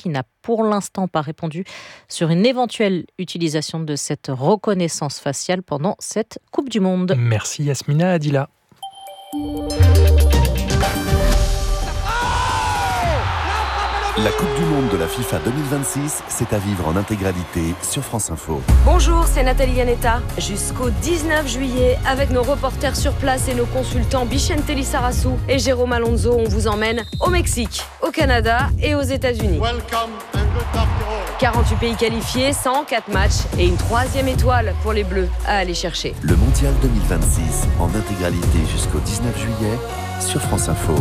qui n'a pour l'instant pas répondu sur une éventuelle utilisation de cette reconnaissance faciale pendant cette Coupe du Monde. Merci Yasmina Adila. La Coupe du Monde de la FIFA 2026, c'est à vivre en intégralité sur France Info. Bonjour, c'est Nathalie Yanetta. Jusqu'au 19 juillet, avec nos reporters sur place et nos consultants Bichente Lissarassou et Jérôme Alonso, on vous emmène au Mexique, au Canada et aux États-Unis. 48 pays qualifiés, 104 matchs et une 3e étoile pour les Bleus à aller chercher. Le Mondial 2026 en intégralité jusqu'au 19 juillet sur France Info.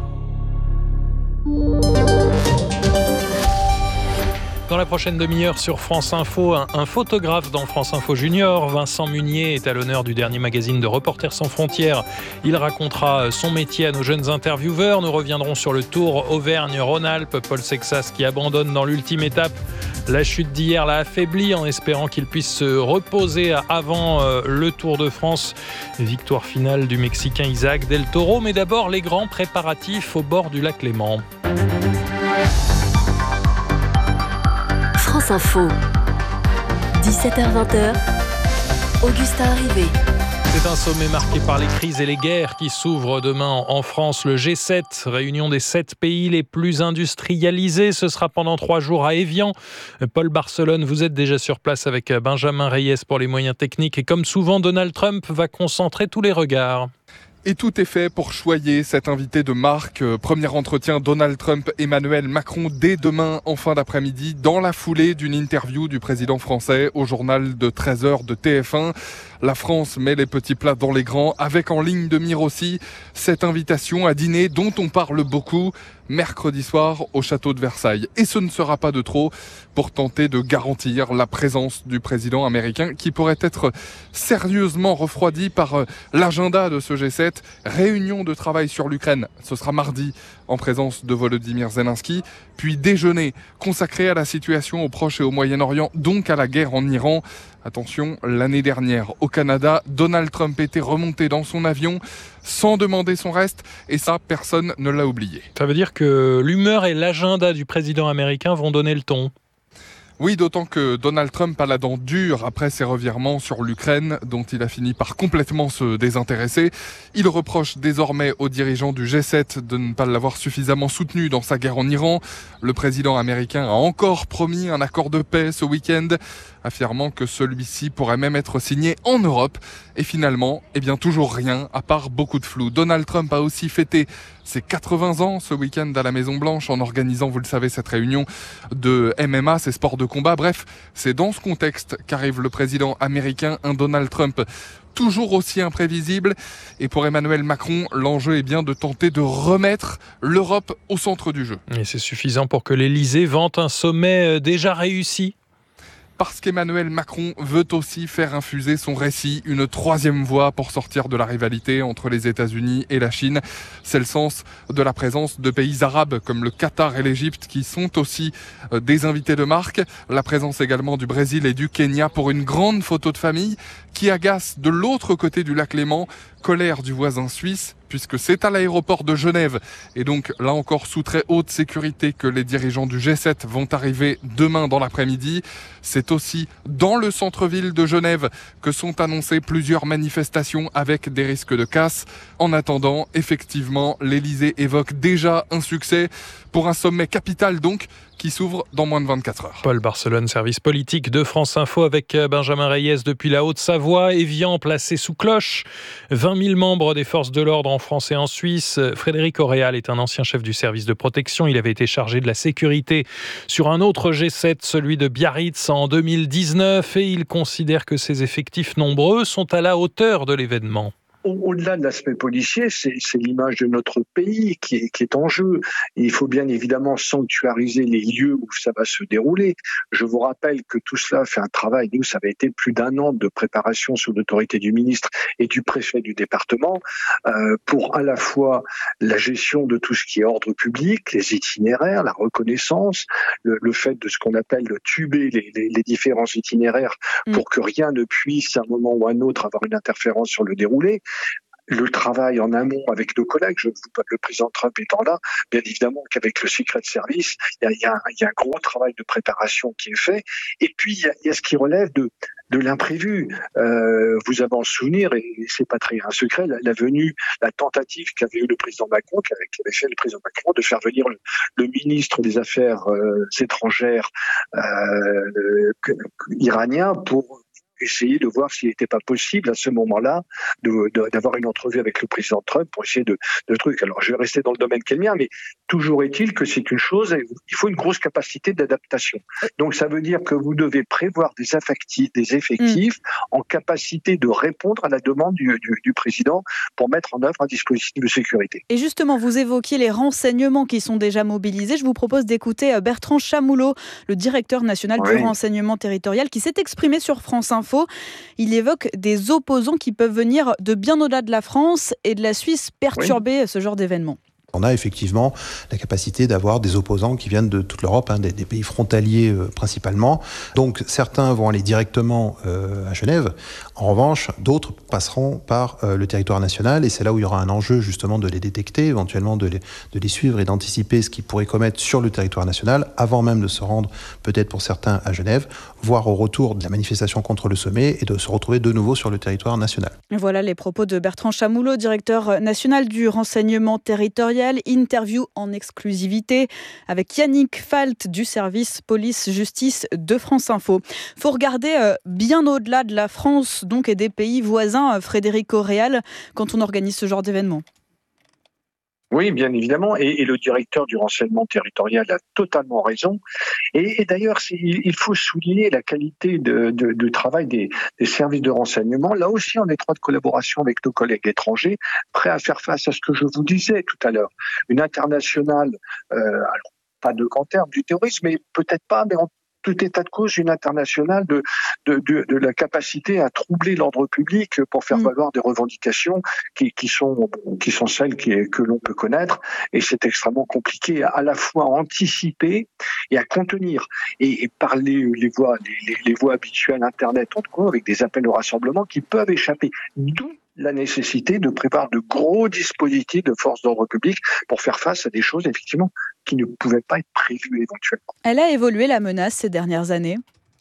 Dans la prochaine demi-heure sur France Info, un photographe dans France Info Junior, Vincent Munier, est à l'honneur du dernier magazine de Reporters sans frontières. Il racontera son métier à nos jeunes intervieweurs. Nous reviendrons sur le Tour Auvergne-Rhône-Alpes. Paul Sexas qui abandonne dans l'ultime étape. La chute d'hier l'a affaibli en espérant qu'il puisse se reposer avant le Tour de France. Victoire finale du Mexicain Isaac Del Toro. Mais d'abord, les grands préparatifs au bord du lac Léman. France Info, 17h-20h, Augustin Arrivé. C'est un sommet marqué par les crises et les guerres qui s'ouvre demain en France. Le G7, réunion des 7 pays les plus industrialisés. Ce sera pendant 3 jours à Évian. Paul Barcelone, vous êtes déjà sur place avec Benjamin Reyes pour les moyens techniques. Et comme souvent, Donald Trump va concentrer tous les regards. Et tout est fait pour choyer cet invité de marque. Premier entretien Donald Trump-Emmanuel Macron dès demain en fin d'après-midi, dans la foulée d'une interview du président français au journal de 13h de TF1. La France met les petits plats dans les grands, avec en ligne de mire aussi cette invitation à dîner dont on parle beaucoup mercredi soir au château de Versailles. Et ce ne sera pas de trop pour tenter de garantir la présence du président américain qui pourrait être sérieusement refroidi par l'agenda de ce G7. Réunion de travail sur l'Ukraine, ce sera mardi en présence de Volodymyr Zelensky, puis déjeuner consacré à la situation au Proche et au Moyen-Orient, donc à la guerre en Iran. Attention, l'année dernière, au Canada, Donald Trump était remonté dans son avion sans demander son reste, et ça, personne ne l'a oublié. Ça veut dire que l'humeur et l'agenda du président américain vont donner le ton. Oui, d'autant que Donald Trump a la dent dure après ses revirements sur l'Ukraine, dont il a fini par complètement se désintéresser. Il reproche désormais aux dirigeants du G7 de ne pas l'avoir suffisamment soutenu dans sa guerre en Iran. Le président américain a encore promis un accord de paix ce week-end, affirmant que celui-ci pourrait même être signé en Europe. Et finalement, toujours rien, à part beaucoup de flou. Donald Trump a aussi fêté ses 80 ans ce week-end à la Maison-Blanche en organisant, vous le savez, cette réunion de MMA, ces sports de combat. Bref, c'est dans ce contexte qu'arrive le président américain, un Donald Trump toujours aussi imprévisible. Et pour Emmanuel Macron, l'enjeu est bien de tenter de remettre l'Europe au centre du jeu. Et c'est suffisant pour que l'Elysée vante un sommet déjà réussi. Parce qu'Emmanuel Macron veut aussi faire infuser son récit, une 3e voie pour sortir de la rivalité entre les États-Unis et la Chine. C'est le sens de la présence de pays arabes comme le Qatar et l'Égypte qui sont aussi des invités de marque. La présence également du Brésil et du Kenya pour une grande photo de famille qui agace de l'autre côté du lac Léman. Colère du voisin suisse, puisque c'est à l'aéroport de Genève, et donc là encore sous très haute sécurité que les dirigeants du G7 vont arriver demain dans l'après-midi. C'est aussi dans le centre-ville de Genève que sont annoncées plusieurs manifestations avec des risques de casse. En attendant, effectivement, l'Elysée évoque déjà un succès pour un sommet capital donc, qui s'ouvre dans moins de 24 heures. Paul Barcelone, service politique de France Info avec Benjamin Reyes depuis la Haute-Savoie. Évian placé sous cloche. 20 000 membres des forces de l'ordre en France et en Suisse. Frédéric Auréal est un ancien chef du service de protection. Il avait été chargé de la sécurité sur un autre G7, celui de Biarritz en 2019. Et il considère que ces effectifs nombreux sont à la hauteur de l'événement. Au-delà de l'aspect policier, c'est l'image de notre pays qui est en jeu. Et il faut bien évidemment sanctuariser les lieux où ça va se dérouler. Je vous rappelle que tout cela fait un travail. Nous, ça avait été plus d'1 an de préparation sous l'autorité du ministre et du préfet du département pour à la fois la gestion de tout ce qui est ordre public, les itinéraires, la reconnaissance, le fait de ce qu'on appelle tuber les différents itinéraires pour que rien ne puisse à un moment ou à un autre avoir une interférence sur le déroulé. le travail en amont avec nos collègues, le président Trump étant là, bien évidemment qu'avec le Secret Service, il y a un gros travail de préparation qui est fait. Et puis, il y a ce qui relève de l'imprévu. Vous avez en souvenir, et c'est pas très un secret, la tentative qu'avait eu le président Macron, qu'avait fait le président Macron, de faire venir le ministre des Affaires étrangères iranien pour essayer de voir s'il n'était pas possible à ce moment-là d'avoir une entrevue avec le président Trump pour essayer de trucs. Alors je vais rester dans le domaine qui est le mien, mais toujours est-il que c'est une chose, il faut une grosse capacité d'adaptation. Donc ça veut dire que vous devez prévoir des effectifs en capacité de répondre à la demande du président pour mettre en œuvre un dispositif de sécurité. Et justement, vous évoquiez les renseignements qui sont déjà mobilisés. Je vous propose d'écouter Bertrand Chamoulot, le directeur national du renseignement territorial, qui s'est exprimé sur France Info. Il évoque des opposants qui peuvent venir de bien au-delà de la France et de la Suisse perturber ce genre d'événement. On a effectivement la capacité d'avoir des opposants qui viennent de toute l'Europe, des pays frontaliers principalement. Donc certains vont aller directement à Genève. En revanche, d'autres passeront par le territoire national et c'est là où il y aura un enjeu justement de les détecter, éventuellement de les suivre et d'anticiper ce qu'ils pourraient commettre sur le territoire national avant même de se rendre peut-être pour certains à Genève, voire au retour de la manifestation contre le sommet et de se retrouver de nouveau sur le territoire national. Voilà les propos de Bertrand Chamoulot, directeur national du renseignement territorial. Interview en exclusivité avec Yannick Falt du service police-justice de France Info. Il faut regarder bien au-delà de la France donc, et des pays voisins, Frédéric Auréal, quand on organise ce genre d'événement. Oui, bien évidemment, et le directeur du renseignement territorial a totalement raison. Et d'ailleurs, il faut souligner la qualité de travail des services de renseignement, là aussi en étroite collaboration avec nos collègues étrangers, prêts à faire face à ce que je vous disais tout à l'heure. Une internationale, alors pas de grands termes du terrorisme, mais peut-être pas, mais en tout état de cause, une internationale de la capacité à troubler l'ordre public pour faire valoir des revendications qui sont celles que l'on peut connaître. Et c'est extrêmement compliqué à la fois à anticiper et à contenir. Et par les voies habituelles Internet, en tout cas, avec des appels au rassemblement qui peuvent échapper. D'où la nécessité de préparer de gros dispositifs de force d'ordre public pour faire face à des choses, effectivement, qui ne pouvaient pas être prévues éventuellement. Elle a évolué, la menace, ces dernières années ?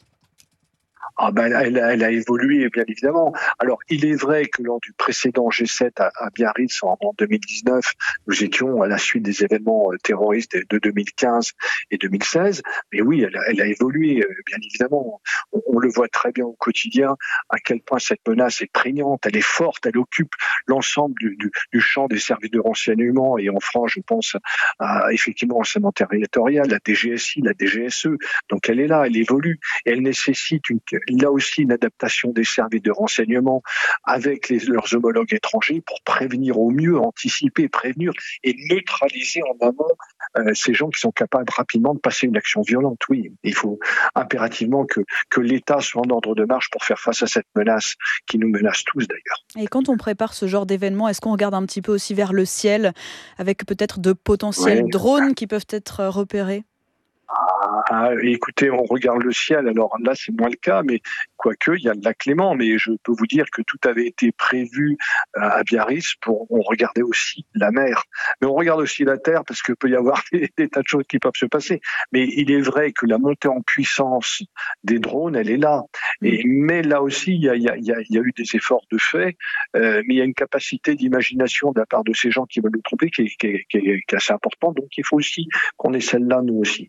Elle a évolué, bien évidemment. Alors, il est vrai que lors du précédent G7 à Biarritz en 2019, nous étions à la suite des événements terroristes de 2015 et 2016. Mais oui, elle a évolué, bien évidemment. On le voit très bien au quotidien, à quel point cette menace est prégnante, elle est forte, elle occupe l'ensemble du champ des services de renseignement. Et en France, je pense effectivement au renseignement territorial, la DGSI, la DGSE. Donc, elle est là, elle évolue. Et elle nécessite là aussi une adaptation des services de renseignement avec leurs homologues étrangers pour prévenir au mieux, anticiper, prévenir et neutraliser en amont ces gens qui sont capables rapidement de passer une action violente. Oui, il faut impérativement que l'État soit en ordre de marche pour faire face à cette menace qui nous menace tous d'ailleurs. Et quand on prépare ce genre d'événement, est-ce qu'on regarde un petit peu aussi vers le ciel avec peut-être de potentiels drones qui peuvent être repérés ? Écoutez, on regarde le ciel, alors là c'est moins le cas, mais quoique il y a le lac Léman, mais je peux vous dire que tout avait été prévu à Biarritz on regardait aussi la mer, mais on regarde aussi la terre parce que peut y avoir des tas de choses qui peuvent se passer, mais il est vrai que la montée en puissance des drones, elle est là, mais là aussi il y a eu des efforts de fait, mais il y a une capacité d'imagination de la part de ces gens qui veulent nous tromper qui est assez importante, donc il faut aussi qu'on ait celle-là nous aussi.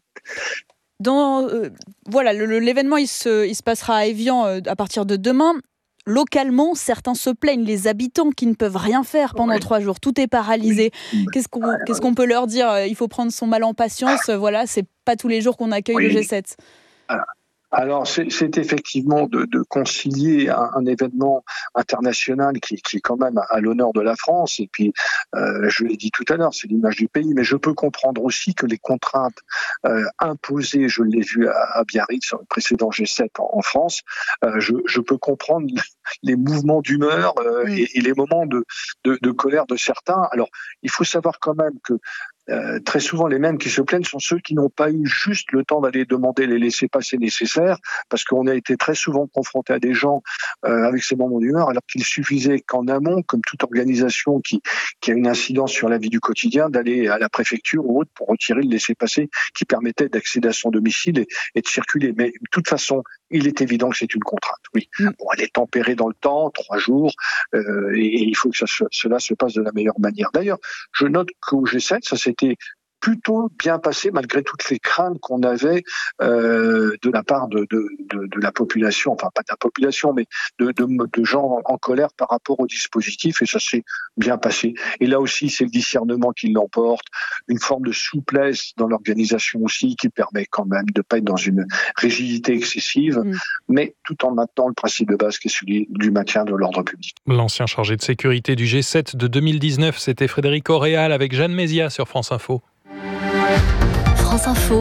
L'événement il se passera à Évian à partir de demain. Localement, certains se plaignent, les habitants qui ne peuvent rien faire pendant 3 jours. Tout est paralysé. Qu'est-ce qu'on peut leur dire ? Il faut prendre son mal en patience. Voilà, c'est pas tous les jours qu'on accueille le G7. Alors, c'est effectivement de concilier un événement international qui est quand même à l'honneur de la France. Et puis, je l'ai dit tout à l'heure, c'est l'image du pays. Mais je peux comprendre aussi que les contraintes imposées, je l'ai vu à Biarritz sur le précédent G7 en France, je peux comprendre les mouvements d'humeur et les moments de colère de certains. Alors, il faut savoir quand même que très souvent les mêmes qui se plaignent sont ceux qui n'ont pas eu juste le temps d'aller demander les laissez-passer nécessaires, parce qu'on a été très souvent confronté à des gens avec ces moments d'humeur, alors qu'il suffisait qu'en amont, comme toute organisation qui a une incidence sur la vie du quotidien, d'aller à la préfecture ou autre pour retirer le laissez-passer qui permettait d'accéder à son domicile et de circuler. Mais de toute façon, il est évident que c'est une contrainte, oui. Bon, elle est tempérée dans le temps, 3 jours, et il faut que cela se passe de la meilleure manière. D'ailleurs, je note qu'au G7, ça s'était plutôt bien passé malgré toutes les craintes qu'on avait de la part de la population, enfin pas de la population, mais de gens en colère par rapport au dispositif, et ça s'est bien passé. Et là aussi, c'est le discernement qui l'emporte, une forme de souplesse dans l'organisation aussi qui permet quand même de pas être dans une rigidité excessive, mais tout en maintenant le principe de base qui est celui du maintien de l'ordre public. L'ancien chargé de sécurité du G7 de 2019, c'était Frédéric Auréal avec Jeanne Mézia sur France Info. France Info,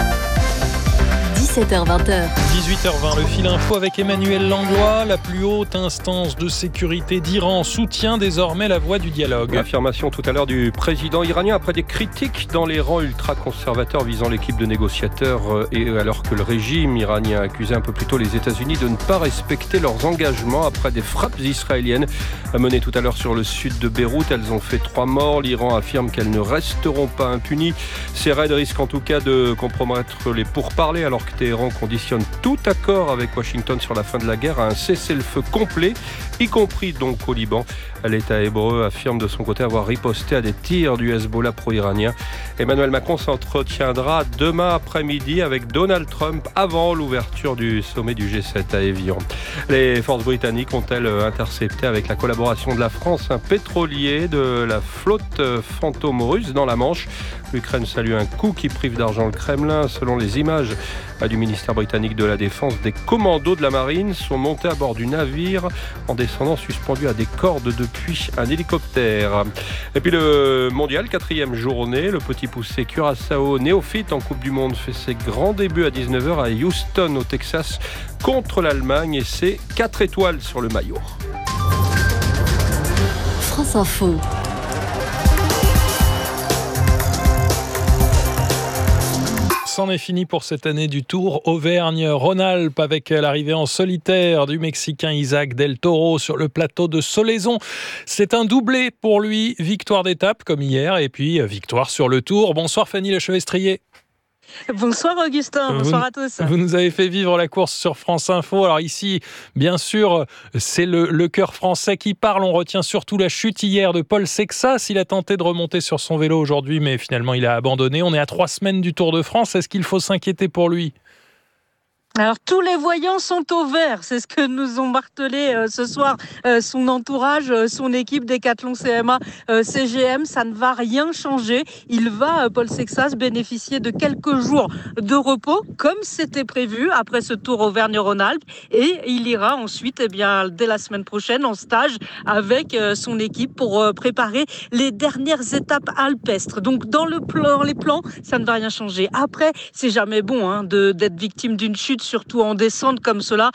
17h-20h. 18h20, le fil info avec Emmanuel Langlois. La plus haute instance de sécurité d'Iran soutient désormais la voie du dialogue. Affirmation tout à l'heure du président iranien après des critiques dans les rangs ultra-conservateurs visant l'équipe de négociateurs, et alors que le régime iranien accusait un peu plus tôt les États-Unis de ne pas respecter leurs engagements après des frappes israéliennes menées tout à l'heure sur le sud de Beyrouth. Elles ont fait 3 morts. L'Iran affirme qu'elles ne resteront pas impunies. Ces raids risquent en tout cas de compromettre les pourparlers alors que Téhéran conditionne tout accord avec Washington sur la fin de la guerre à un cessez-le-feu complet, y compris donc au Liban. L'État hébreu affirme de son côté avoir riposté à des tirs du Hezbollah pro-iranien. Emmanuel Macron s'entretiendra demain après-midi avec Donald Trump avant l'ouverture du sommet du G7 à Évian. Les forces britanniques ont-elles intercepté avec la collaboration de la France un pétrolier de la flotte fantôme russe dans la Manche? L'Ukraine salue un coup qui prive d'argent le Kremlin. Selon les images du ministère britannique de la Défense, des commandos de la marine sont montés à bord du navire en descendant suspendus à des cordes depuis un hélicoptère. Et puis le mondial, 4e journée, le petit poussé Curaçao, néophyte en Coupe du Monde, fait ses grands débuts à 19h à Houston au Texas contre l'Allemagne, et c'est 4 étoiles sur le maillot. France Info. C'en est fini pour cette année du Tour Auvergne-Rhône-Alpes avec l'arrivée en solitaire du Mexicain Isaac Del Toro sur le plateau de Solaizon. C'est un doublé pour lui, victoire d'étape comme hier et puis victoire sur le Tour. Bonsoir Fanny Lechevestrier. Bonsoir Augustin, bonsoir à tous. Vous nous avez fait vivre la course sur France Info. Alors ici, bien sûr, c'est le cœur français qui parle. On retient surtout la chute hier de Paul Sexas. Il a tenté de remonter sur son vélo aujourd'hui, mais finalement il a abandonné. On est à 3 semaines du Tour de France. Est-ce qu'il faut s'inquiéter pour lui ? Alors tous les voyants sont au vert, c'est ce que nous ont martelé ce soir son entourage, son équipe Décathlon CMA CGM. Ça ne va rien changer. Il va, Paul Sexas, bénéficier de quelques jours de repos comme c'était prévu après ce Tour Auvergne-Rhône-Alpes, et il ira ensuite dès la semaine prochaine en stage avec son équipe pour préparer les dernières étapes alpestres. Donc dans les plans, ça ne va rien changer. Après, c'est jamais bon d'être victime d'une chute, surtout en descente comme cela,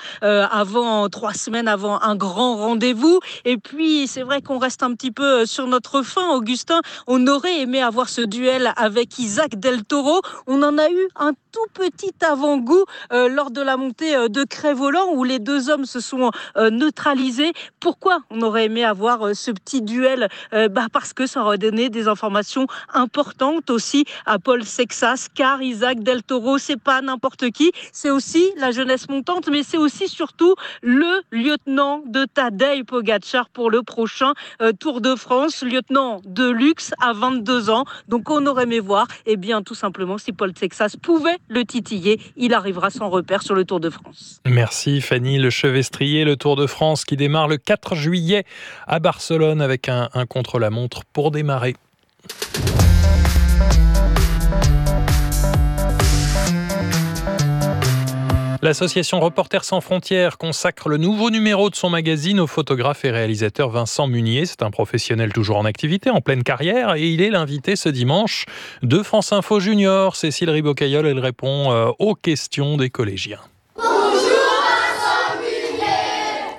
3 semaines avant un grand rendez-vous. Et puis, c'est vrai qu'on reste un petit peu sur notre faim, Augustin. On aurait aimé avoir ce duel avec Isaac Del Toro. On en a eu un tout petit avant-goût lors de la montée de Crest-Voland où les 2 hommes se sont neutralisés. Pourquoi on aurait aimé avoir ce petit duel ? Parce que ça aurait donné des informations importantes aussi à Paul Sexas, car Isaac Del Toro, c'est pas n'importe qui, c'est aussi la jeunesse montante, mais c'est aussi surtout le lieutenant de Tadej Pogačar pour le prochain Tour de France, lieutenant de luxe à 22 ans. Donc on aurait aimé voir, tout simplement, si Paul Sexas pouvait le titiller, il arrivera sans repère sur le Tour de France. Merci Fanny Lechevestrier. Le Tour de France qui démarre le 4 juillet à Barcelone avec un contre-la-montre pour démarrer. L'association Reporters sans frontières consacre le nouveau numéro de son magazine au photographe et réalisateur Vincent Munier. C'est un professionnel toujours en activité, en pleine carrière, et il est l'invité ce dimanche de France Info Junior. Cécile Ribocaillol, elle répond aux questions des collégiens.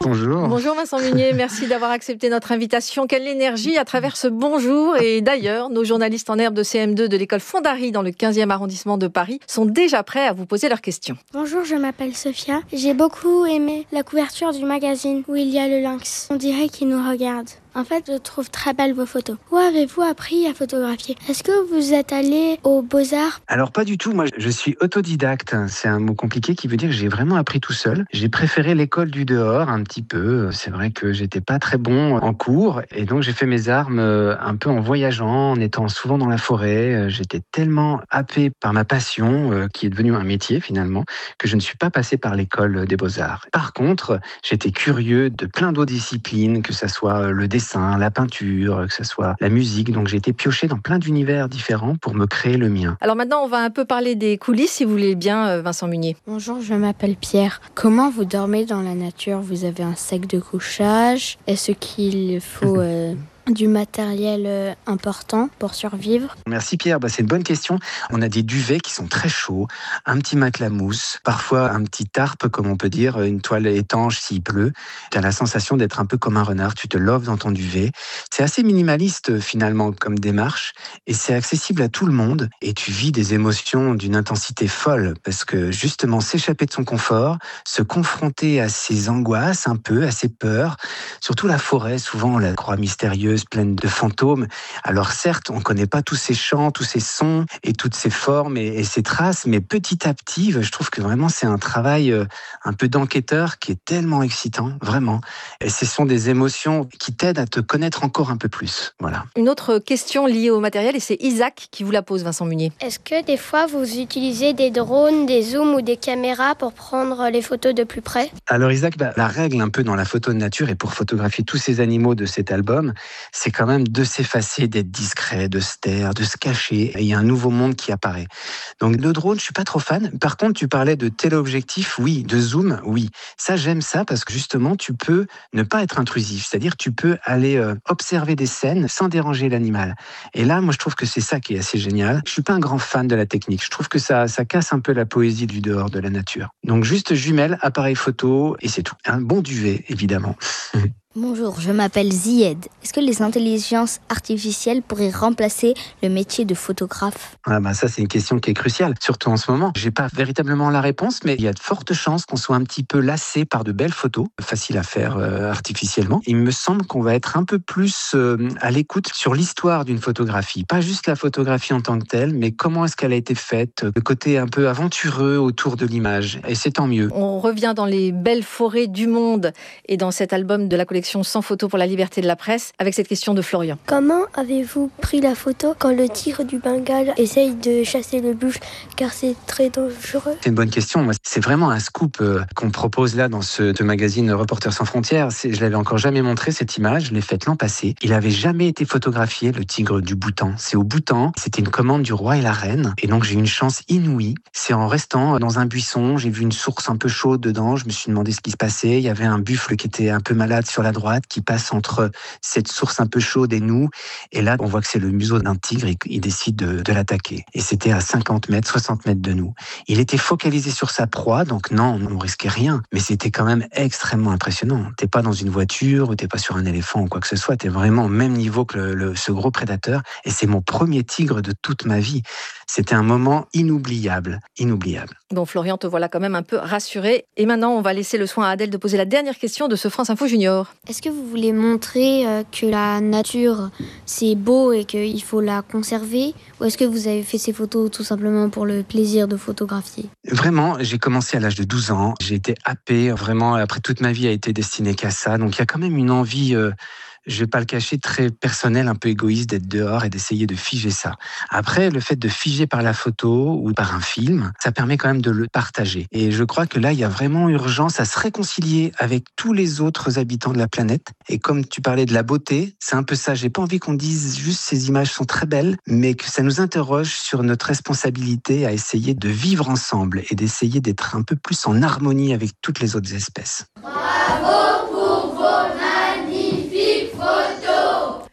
Bonjour. Bonjour Vincent Munier, merci d'avoir accepté notre invitation. Quelle énergie à travers ce bonjour. Et d'ailleurs, nos journalistes en herbe de CM2 de l'école Fondary dans le 15e arrondissement de Paris sont déjà prêts à vous poser leurs questions. Bonjour, je m'appelle Sophia. J'ai beaucoup aimé la couverture du magazine où il y a le lynx. On dirait qu'il nous regarde. En fait, je trouve très belles vos photos. Où avez-vous appris à photographier ? Est-ce que vous êtes allé aux Beaux-Arts ? Alors pas du tout, moi je suis autodidacte. C'est un mot compliqué qui veut dire que j'ai vraiment appris tout seul. J'ai préféré l'école du dehors un petit peu. C'est vrai que j'étais pas très bon en cours et donc j'ai fait mes armes un peu en voyageant, en étant souvent dans la forêt. J'étais tellement happé par ma passion, qui est devenue un métier finalement, que je ne suis pas passé par l'école des Beaux-Arts. Par contre, j'étais curieux de plein d'autres disciplines, que ça soit le dessin, la peinture, que ce soit la musique. Donc j'ai été pioché dans plein d'univers différents pour me créer le mien. Alors maintenant, on va un peu parler des coulisses, si vous voulez bien, Vincent Munier. Bonjour, je m'appelle Pierre. Comment vous dormez dans la nature ? Vous avez un sac de couchage ? Est-ce qu'il faut du matériel important pour survivre ? Merci Pierre, c'est une bonne question. On a des duvets qui sont très chauds, un petit matelas mousse, parfois un petit tarpe, comme on peut dire, une toile étanche s'il pleut. Tu as la sensation d'être un peu comme un renard, tu te loves dans ton duvet. C'est assez minimaliste finalement comme démarche et c'est accessible à tout le monde et tu vis des émotions d'une intensité folle parce que justement s'échapper de son confort, se confronter à ses angoisses un peu, à ses peurs, surtout la forêt, souvent la croix mystérieuse pleine de fantômes. Alors certes, on ne connaît pas tous ces chants, tous ces sons et toutes ces formes et ces traces, mais petit à petit, je trouve que vraiment c'est un travail un peu d'enquêteur qui est tellement excitant, vraiment. Et ce sont des émotions qui t'aident à te connaître encore un peu plus. Voilà. Une autre question liée au matériel, et c'est Isaac qui vous la pose, Vincent Munier. Est-ce que des fois vous utilisez des drones, des zooms ou des caméras pour prendre les photos de plus près ? Alors Isaac, la règle un peu dans la photo de nature et pour photographier tous ces animaux de cet album, c'est quand même de s'effacer, d'être discret, de se taire, de se cacher. Et il y a un nouveau monde qui apparaît. Donc le drone, je suis pas trop fan. Par contre, tu parlais de téléobjectif, oui. De zoom, oui. Ça, j'aime ça parce que justement, tu peux ne pas être intrusif. C'est-à-dire, tu peux aller observer des scènes sans déranger l'animal. Et là, moi, je trouve que c'est ça qui est assez génial. Je suis pas un grand fan de la technique. Je trouve que ça casse un peu la poésie du dehors, de la nature. Donc juste jumelle, appareil photo et c'est tout. Un bon duvet, évidemment. Bonjour, je m'appelle Zied. Est-ce que les intelligences artificielles pourraient remplacer le métier de photographe ? Ça, c'est une question qui est cruciale, surtout en ce moment. J'ai pas véritablement la réponse, mais il y a de fortes chances qu'on soit un petit peu lassé par de belles photos, faciles à faire artificiellement. Il me semble qu'on va être un peu plus à l'écoute sur l'histoire d'une photographie. Pas juste la photographie en tant que telle, mais comment est-ce qu'elle a été faite, le côté un peu aventureux autour de l'image. Et c'est tant mieux. On revient dans les belles forêts du monde et dans cet album de la collection Sans photo pour la liberté de la presse avec cette question de Florian. Comment avez-vous pris la photo quand le tigre du Bengale essaye de chasser le buffle car c'est très dangereux ? C'est une bonne question. C'est vraiment un scoop qu'on propose là dans ce magazine Reporters sans frontières. Je l'avais encore jamais montré cette image, je l'ai faite l'an passé. Il avait jamais été photographié, le tigre du Bhoutan. C'est au Bhoutan, c'était une commande du roi et la reine et donc j'ai eu une chance inouïe. C'est en restant dans un buisson, j'ai vu une source un peu chaude dedans, je me suis demandé ce qui se passait. Il y avait un buffle qui était un peu malade sur la droite qui passe entre cette source un peu chaude et nous. Et là, on voit que c'est le museau d'un tigre et il décide de l'attaquer. Et c'était à 50 mètres, 60 mètres de nous. Il était focalisé sur sa proie, donc non, on risquait rien. Mais c'était quand même extrêmement impressionnant. T'es pas dans une voiture ou t'es pas sur un éléphant ou quoi que ce soit. T'es vraiment au même niveau que ce gros prédateur. Et c'est mon premier tigre de toute ma vie. C'était un moment inoubliable, inoubliable. Bon, Florian, te voilà quand même un peu rassuré. Et maintenant, on va laisser le soin à Adèle de poser la dernière question de ce France Info Junior. Est-ce que vous voulez montrer que la nature, c'est beau et qu'il faut la conserver ? Ou est-ce que vous avez fait ces photos tout simplement pour le plaisir de photographier ? Vraiment, j'ai commencé à l'âge de 12 ans. J'ai été happé. Vraiment, après toute ma vie a été destinée qu'à ça. Donc, il y a quand même une envie... je vais pas le cacher, très personnel, un peu égoïste d'être dehors et d'essayer de figer ça. Après, le fait de figer par la photo ou par un film, ça permet quand même de le partager. Et je crois que là, il y a vraiment urgence à se réconcilier avec tous les autres habitants de la planète. Et comme tu parlais de la beauté, c'est un peu ça. J'ai pas envie qu'on dise juste ces images sont très belles, mais que ça nous interroge sur notre responsabilité à essayer de vivre ensemble et d'essayer d'être un peu plus en harmonie avec toutes les autres espèces. Bravo pour vos magnifiques photos!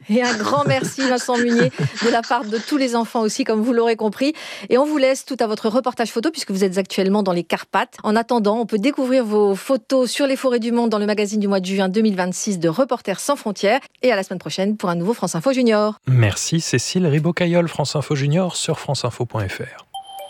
Et un grand merci Vincent Munier de la part de tous les enfants aussi, comme vous l'aurez compris. Et on vous laisse tout à votre reportage photo puisque vous êtes actuellement dans les Carpates. En attendant, on peut découvrir vos photos sur les forêts du monde dans le magazine du mois de juin 2026 de Reporters sans frontières. Et à la semaine prochaine pour un nouveau France Info Junior. Merci Cécile Ribocayol, France Info Junior sur franceinfo.fr.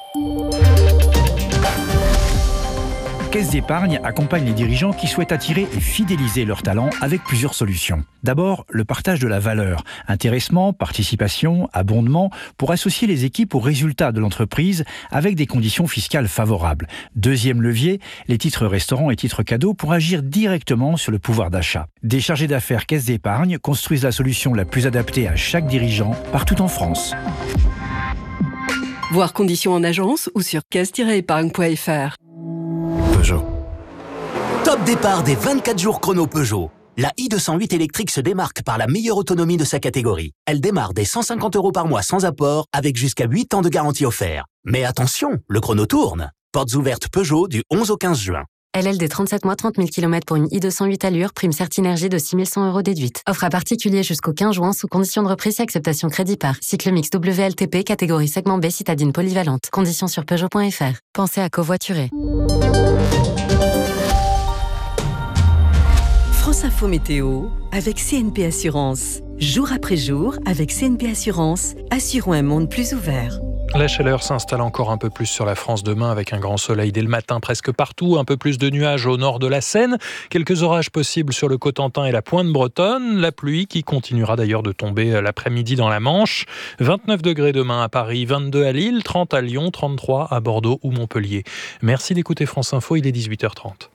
Caisse d'épargne accompagne les dirigeants qui souhaitent attirer et fidéliser leurs talents avec plusieurs solutions. D'abord, le partage de la valeur, intéressement, participation, abondement, pour associer les équipes aux résultats de l'entreprise avec des conditions fiscales favorables. Deuxième levier, les titres restaurants et titres cadeaux pour agir directement sur le pouvoir d'achat. Des chargés d'affaires Caisse d'épargne construisent la solution la plus adaptée à chaque dirigeant partout en France. Voir conditions en agence ou sur caisse-épargne.fr. Peugeot. Top départ des 24 jours chrono Peugeot. La i208 électrique se démarque par la meilleure autonomie de sa catégorie. Elle démarre dès 150 € par mois sans apport, avec jusqu'à 8 ans de garantie offert. Mais attention, le chrono tourne. Portes ouvertes Peugeot du 11 au 15 juin. LLD 37 mois, 30 000 km pour une i208 allure, prime Certinergie de 6 100 € déduite. Offre à particulier jusqu'au 15 juin sous condition de reprise et acceptation crédit par. Cycle mix WLTP, catégorie segment B, citadine polyvalente. Conditions sur Peugeot.fr. Pensez à covoiturer. France Info Météo avec CNP Assurance. Jour après jour, avec CNP Assurance, assurons un monde plus ouvert. La chaleur s'installe encore un peu plus sur la France demain avec un grand soleil dès le matin presque partout, un peu plus de nuages au nord de la Seine, quelques orages possibles sur le Cotentin et la Pointe bretonne, la pluie qui continuera d'ailleurs de tomber l'après-midi dans la Manche. 29 degrés demain à Paris, 22 à Lille, 30 à Lyon, 33 à Bordeaux ou Montpellier. Merci d'écouter France Info, il est 18h30.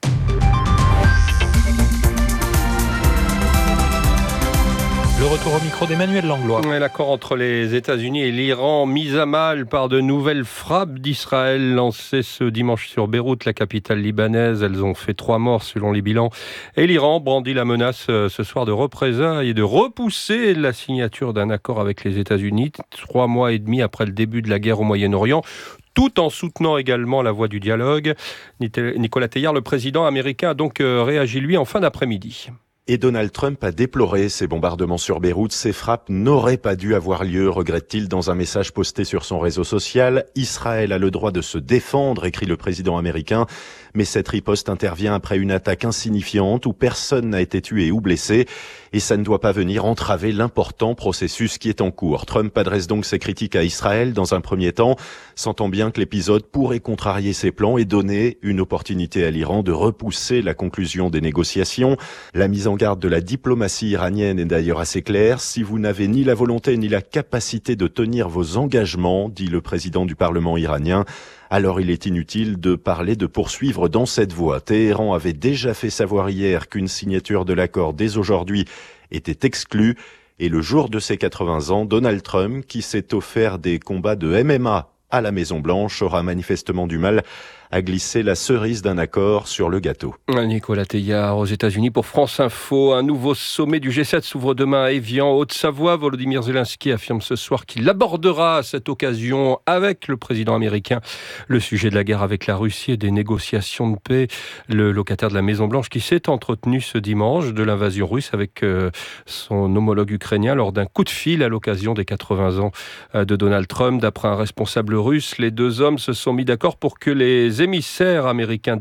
Le retour au micro d'Emmanuel Langlois. L'accord entre les États-Unis et l'Iran mis à mal par de nouvelles frappes d'Israël lancées ce dimanche sur Beyrouth, la capitale libanaise. Elles ont fait 3 morts selon les bilans. Et l'Iran brandit la menace ce soir de représailles et de repousser la signature d'un accord avec les États-Unis 3 mois et demi après le début de la guerre au Moyen-Orient, tout en soutenant également la voie du dialogue. Nicolas Teilhard, le président américain, a donc réagi lui en fin d'après-midi. Et Donald Trump a déploré ces bombardements sur Beyrouth. Ces frappes n'auraient pas dû avoir lieu, regrette-t-il dans un message posté sur son réseau social. Israël a le droit de se défendre, écrit le président américain. Mais cette riposte intervient après une attaque insignifiante où personne n'a été tué ou blessé. Et ça ne doit pas venir entraver l'important processus qui est en cours. Trump adresse donc ses critiques à Israël dans un premier temps, sentant bien que l'épisode pourrait contrarier ses plans et donner une opportunité à l'Iran de repousser la conclusion des négociations. La mise en garde de la diplomatie iranienne est d'ailleurs assez claire. Si vous n'avez ni la volonté ni la capacité de tenir vos engagements, dit le président du Parlement iranien, alors il est inutile de parler de poursuivre dans cette voie. Téhéran avait déjà fait savoir hier qu'une signature de l'accord dès aujourd'hui était exclue. Et le jour de ses 80 ans, Donald Trump, qui s'est offert des combats de MMA à la Maison-Blanche, aura manifestement du mal à glisser la cerise d'un accord sur le gâteau. Nicolas Teilhard aux États-Unis pour France Info. Un nouveau sommet du G7 s'ouvre demain à Évian, Haute-Savoie. Volodymyr Zelensky affirme ce soir qu'il abordera à cette occasion avec le président américain le sujet de la guerre avec la Russie et des négociations de paix. Le locataire de la Maison-Blanche qui s'est entretenu ce dimanche de l'invasion russe avec son homologue ukrainien lors d'un coup de fil à l'occasion des 80 ans de Donald Trump. D'après un responsable russe, les deux hommes se sont mis d'accord pour que des émissaires américains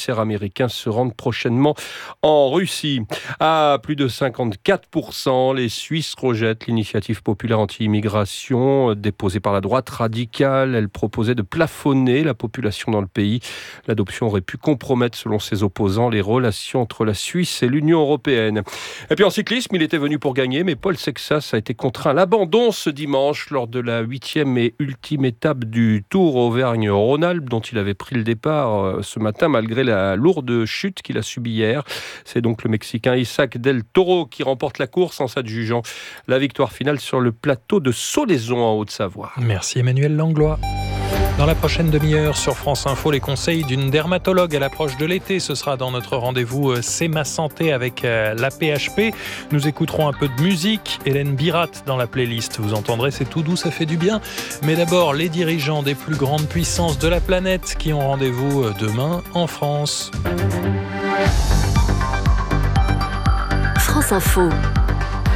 se rendent prochainement en Russie. À plus de 54%, les Suisses rejettent l'initiative populaire anti-immigration déposée par la droite radicale. Elle proposait de plafonner la population dans le pays. L'adoption aurait pu compromettre, selon ses opposants, les relations entre la Suisse et l'Union européenne. Et puis en cyclisme, il était venu pour gagner, mais Paul Sexas a été contraint à l'abandon ce dimanche lors de la 8e et ultime étape du Tour Auvergne-Rhône-Alpes, dont il avait pris le départ ce matin malgré la lourde chute qu'il a subie hier. C'est donc le Mexicain Isaac Del Toro qui remporte la course en s'adjugeant la victoire finale sur le plateau de Solaizon en Haute-Savoie. Merci Emmanuel Langlois. Dans la prochaine demi-heure sur France Info, les conseils d'une dermatologue à l'approche de l'été. Ce sera dans notre rendez-vous C'est ma santé avec la PHP. Nous écouterons un peu de musique. Hélène Birat dans la playlist. Vous entendrez, c'est tout doux, ça fait du bien. Mais d'abord, les dirigeants des plus grandes puissances de la planète qui ont rendez-vous demain en France. France Info.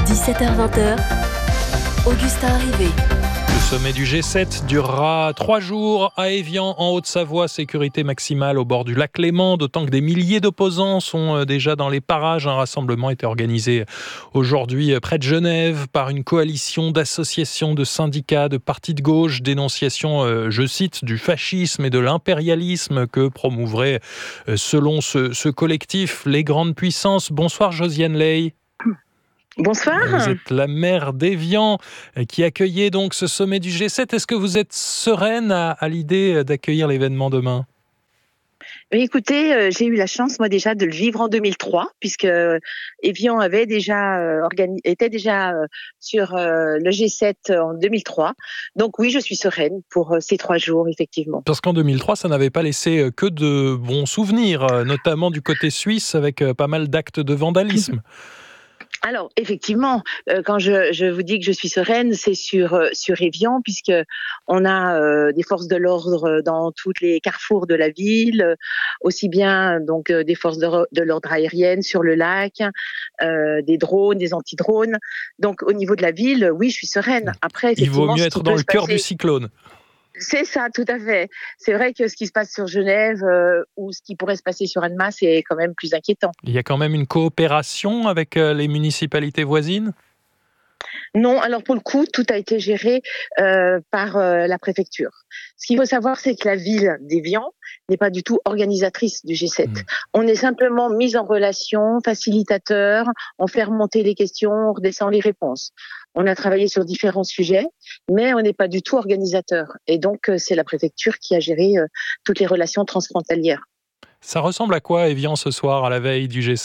17h-20h, Augustin Arrivé. Le sommet du G7 durera 3 jours à Évian, en Haute-Savoie. Sécurité maximale au bord du lac Léman, d'autant que des milliers d'opposants sont déjà dans les parages. Un rassemblement était organisé aujourd'hui près de Genève par une coalition d'associations, de syndicats, de partis de gauche. Dénonciation, je cite, du fascisme et de l'impérialisme que promouvraient, selon ce collectif, les grandes puissances. Bonsoir Josiane Ley. Bonsoir. Vous êtes la maire d'Évian qui accueillait donc ce sommet du G7. Est-ce que vous êtes sereine à l'idée d'accueillir l'événement demain ? Écoutez, j'ai eu la chance, moi déjà, de le vivre en 2003, puisque Évian avait était déjà sur le G7 en 2003. Donc oui, je suis sereine pour ces 3 jours, effectivement. Parce qu'en 2003, ça n'avait pas laissé que de bons souvenirs, notamment du côté suisse, avec pas mal d'actes de vandalisme. Alors, effectivement, quand je vous dis que je suis sereine, c'est sur Évian, puisque on a des forces de l'ordre dans tous les carrefours de la ville, aussi bien donc des forces de l'ordre aériennes sur le lac, des drones, des anti-drones. Donc, au niveau de la ville, oui, je suis sereine. Après, il vaut mieux être dans le cœur du cyclone. C'est ça, tout à fait. C'est vrai que ce qui se passe sur Genève ou ce qui pourrait se passer sur Annemasse, c'est quand même plus inquiétant. Il y a quand même une coopération avec les municipalités voisines ? Non, alors pour le coup, tout a été géré par la préfecture. Ce qu'il faut savoir, c'est que la ville d'Évian n'est pas du tout organisatrice du G7. On est simplement mis en relation, facilitateur, on fait remonter les questions, on redescend les réponses. On a travaillé sur différents sujets, mais on n'est pas du tout organisateur. Et donc, c'est la préfecture qui a géré toutes les relations transfrontalières. Ça ressemble à quoi, Évian, ce soir, à la veille du G7 ?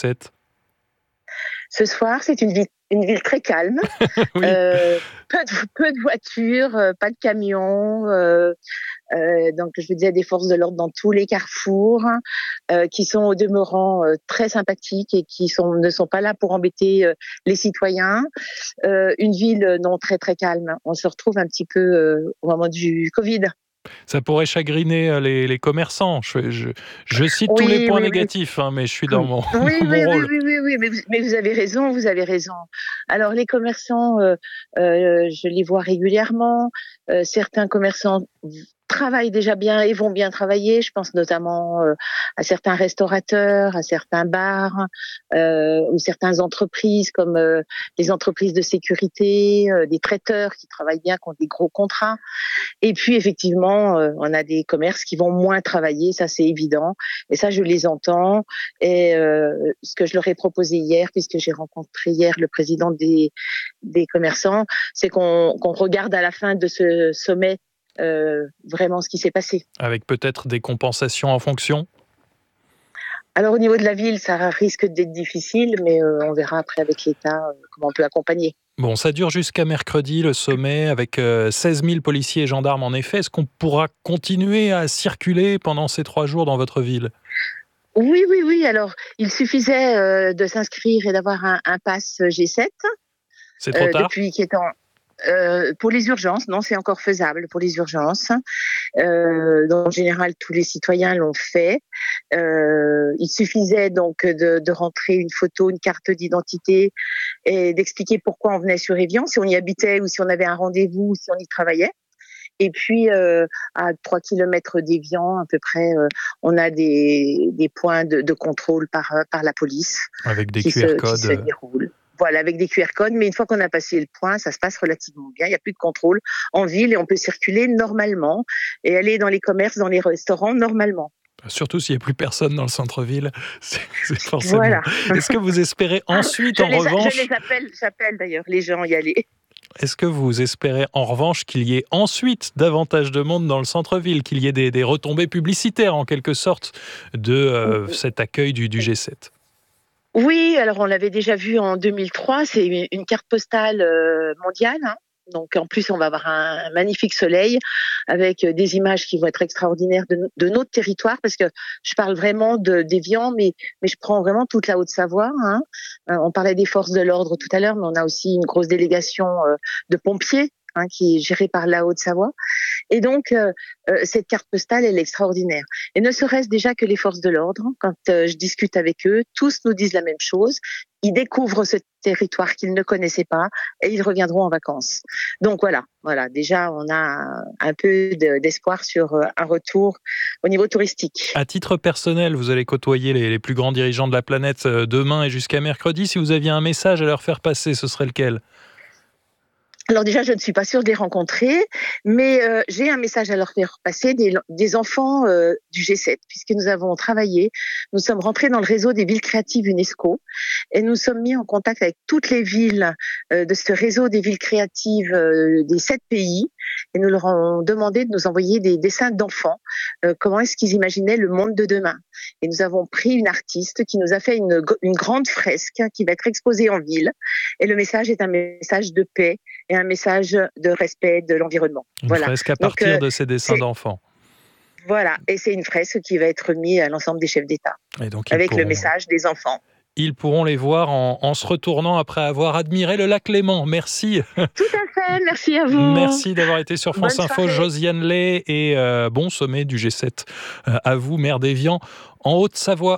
Ce soir, c'est une ville très calme, oui. Peu de voitures, pas de camions, donc je vous disais des forces de l'ordre dans tous les carrefours, qui sont au demeurant très sympathiques et qui ne sont pas là pour embêter les citoyens. Une ville non très très calme. On se retrouve un petit peu au moment du Covid. Ça pourrait chagriner les commerçants. Je cite tous les points négatifs, hein, mais je suis dans mon rôle. Oui, mais vous avez raison. Alors les commerçants, je les vois régulièrement. Certains commerçants travaillent déjà bien et vont bien travailler. Je pense notamment à certains restaurateurs, à certains bars, ou certaines entreprises comme les entreprises de sécurité, des traiteurs qui travaillent bien, qui ont des gros contrats. Et puis effectivement, on a des commerces qui vont moins travailler, ça c'est évident. Et ça, je les entends. Et ce que je leur ai proposé hier, puisque j'ai rencontré hier le président des commerçants, c'est qu'on regarde à la fin de ce sommet vraiment ce qui s'est passé. Avec peut-être des compensations en fonction ? Alors au niveau de la ville, ça risque d'être difficile, mais on verra après avec l'État comment on peut accompagner. Bon, ça dure jusqu'à mercredi, le sommet, avec 16 000 policiers et gendarmes en effet. Est-ce qu'on pourra continuer à circuler pendant ces 3 jours dans votre ville ? Oui. Alors, il suffisait de s'inscrire et d'avoir un pass G7. C'est trop tard ? Depuis qui est en... pour les urgences, non, c'est encore faisable pour les urgences. En général, tous les citoyens l'ont fait. Il suffisait donc de rentrer une photo, une carte d'identité et d'expliquer pourquoi on venait sur Évian, si on y habitait ou si on avait un rendez-vous ou si on y travaillait. Et puis, à 3 km d'Évian, à peu près, on a des points de contrôle par la police. Avec des QR codes. Qui se déroulent. Voilà, avec des QR codes, mais une fois qu'on a passé le point, ça se passe relativement bien. Il n'y a plus de contrôle en ville et on peut circuler normalement et aller dans les commerces, dans les restaurants normalement. Surtout s'il n'y a plus personne dans le centre-ville, c'est forcément... Voilà. Est-ce que vous espérez ensuite, revanche... J'appelle d'ailleurs les gens y aller. Est-ce que vous espérez en revanche qu'il y ait ensuite davantage de monde dans le centre-ville, qu'il y ait des retombées publicitaires en quelque sorte de cet accueil du G7 ? Oui, alors on l'avait déjà vu en 2003, c'est une carte postale mondiale. Hein. Donc en plus, on va avoir un magnifique soleil avec des images qui vont être extraordinaires de notre territoire, parce que je parle vraiment d'Évian, mais je prends vraiment toute la Haute-Savoie. Hein. On parlait des forces de l'ordre tout à l'heure, mais on a aussi une grosse délégation de pompiers qui est gérée par la Haute-Savoie. Et donc, cette carte postale, elle est extraordinaire. Et ne serait-ce déjà que les forces de l'ordre, quand je discute avec eux, tous nous disent la même chose. Ils découvrent ce territoire qu'ils ne connaissaient pas et ils reviendront en vacances. Donc voilà, déjà on a un peu d'espoir sur un retour au niveau touristique. À titre personnel, vous allez côtoyer les plus grands dirigeants de la planète demain et jusqu'à mercredi. Si vous aviez un message à leur faire passer, ce serait lequel ? Alors déjà, je ne suis pas sûre de les rencontrer, mais j'ai un message à leur faire passer des enfants du G7, puisque nous avons travaillé, nous sommes rentrés dans le réseau des villes créatives UNESCO et nous sommes mis en contact avec toutes les villes de ce réseau des villes créatives des 7 pays et nous leur avons demandé de nous envoyer des dessins d'enfants, comment est-ce qu'ils imaginaient le monde de demain. Et nous avons pris une artiste qui nous a fait une grande fresque qui va être exposée en ville et le message est un message de paix et un message de respect de l'environnement. Une fresque à partir de ces dessins d'enfants. Voilà, et c'est une fresque qui va être mise à l'ensemble des chefs d'État, avec le message des enfants. Ils pourront les voir en se retournant après avoir admiré le lac Léman. Merci. Tout à fait, merci à vous. Merci d'avoir été sur France Info, Josiane Lay, et bon sommet du G7 à vous, maire d'Évian, en Haute-Savoie.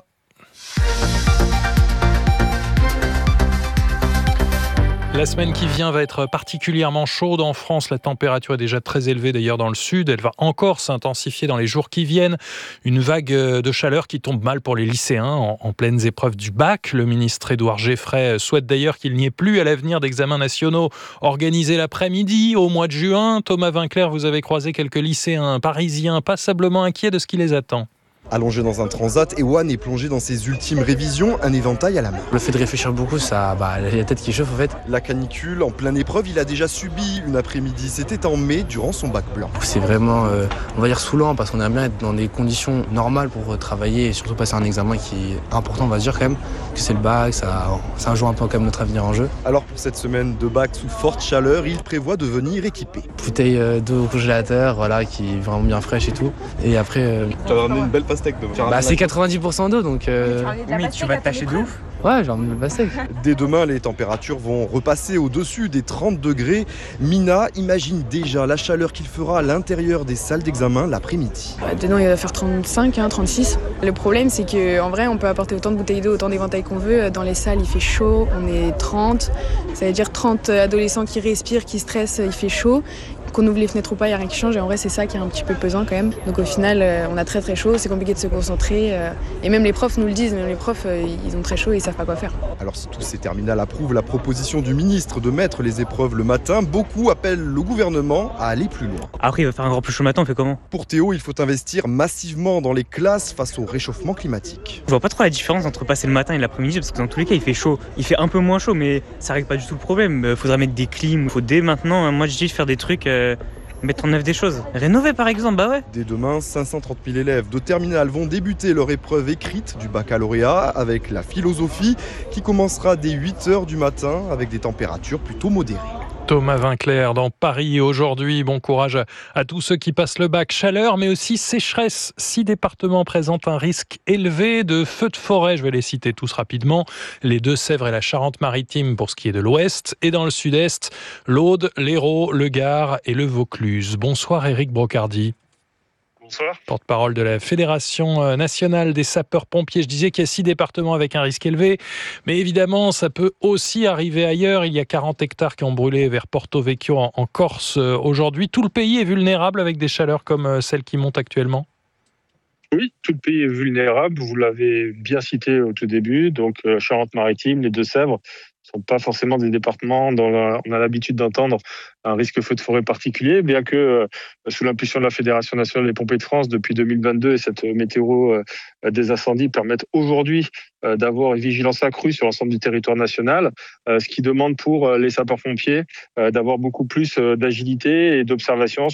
La semaine qui vient va être particulièrement chaude en France. La température est déjà très élevée d'ailleurs dans le sud. Elle va encore s'intensifier dans les jours qui viennent. Une vague de chaleur qui tombe mal pour les lycéens en pleines épreuves du bac. Le ministre Édouard Geffray souhaite d'ailleurs qu'il n'y ait plus à l'avenir d'examens nationaux organisés l'après-midi au mois de juin. Thomas Vinclair, vous avez croisé quelques lycéens parisiens passablement inquiets de ce qui les attend. Allongé dans un transat, Ewan est plongé dans ses ultimes révisions, un éventail à la main. Le fait de réfléchir beaucoup, ça, la tête qui chauffe en fait. La canicule, en pleine épreuve, il a déjà subi une après-midi. C'était en mai, durant son bac blanc. C'est vraiment, on va dire, saoulant parce qu'on aime bien être dans des conditions normales pour travailler et surtout passer un examen qui est important, on va se dire quand même, que c'est le bac, ça joue un peu quand même notre avenir en jeu. Alors pour cette semaine de bac sous forte chaleur, il prévoit de venir équipé. Bouteille d'eau au congélateur, qui est vraiment bien fraîche et tout. Et après... Tu as ramené une belle pastèque demain. C'est 90% d'eau, donc... Mais tu vas te tâcher de ouf. Ouais, j'ai envie de le passer. Dès demain, les températures vont repasser au-dessus des 30 degrés. Mina imagine déjà la chaleur qu'il fera à l'intérieur des salles d'examen l'après-midi. Dedans, il va faire 35, 36. Le problème, c'est qu'en vrai, on peut apporter autant de bouteilles d'eau, autant d'éventails qu'on veut. Dans les salles, il fait chaud, on est 30. Ça veut dire 30 adolescents qui respirent, qui stressent, il fait chaud. Qu'on ouvre les fenêtres ou pas, il n'y a rien qui change. Et en vrai, c'est ça qui est un petit peu pesant quand même. Donc au final, on a très très chaud, c'est compliqué de se concentrer. Et même les profs nous le disent, même les profs, ils ont très chaud et ils ne savent pas quoi faire. Alors si tous ces terminales approuvent la proposition du ministre de mettre les épreuves le matin, beaucoup appellent le gouvernement à aller plus loin. Après, il va faire un grand plus chaud le matin, on fait comment ? Pour Théo, il faut investir massivement dans les classes face au réchauffement climatique. Je vois pas trop la différence entre passer le matin et l'après-midi, parce que dans tous les cas, il fait chaud. Il fait un peu moins chaud, mais ça règle pas du tout le problème. Il faudrait mettre des clims, il faut dès maintenant, moi je dis faire des trucs... mettre en œuvre des choses. Rénover par exemple, bah ouais. Dès demain, 530 000 élèves de terminale vont débuter leur épreuve écrite du baccalauréat avec la philosophie qui commencera dès 8h du matin avec des températures plutôt modérées. Thomas Vinclair dans Paris aujourd'hui. Bon courage à tous ceux qui passent le bac. Chaleur, mais aussi sécheresse. 6 départements présentent un risque élevé de feux de forêt. Je vais les citer tous rapidement. Les Deux-Sèvres et la Charente-Maritime pour ce qui est de l'ouest. Et dans le sud-est, l'Aude, l'Hérault, le Gard et le Vaucluse. Bonsoir Éric Brocardi. Bonsoir. Porte-parole de la Fédération nationale des sapeurs-pompiers. Je disais qu'il y a 6 départements avec un risque élevé, mais évidemment, ça peut aussi arriver ailleurs. Il y a 40 hectares qui ont brûlé vers Porto Vecchio en Corse aujourd'hui. Tout le pays est vulnérable avec des chaleurs comme celles qui montent actuellement ? Oui, tout le pays est vulnérable. Vous l'avez bien cité au tout début. Donc, Charente-Maritime, les Deux-Sèvres ne sont pas forcément des départements dont on a l'habitude d'entendre un risque feu de forêt particulier, bien que sous l'impulsion de la Fédération nationale des pompiers de France depuis 2022 et cette météo des incendies permettent aujourd'hui d'avoir une vigilance accrue sur l'ensemble du territoire national, ce qui demande pour les sapeurs-pompiers d'avoir beaucoup plus d'agilité et d'observation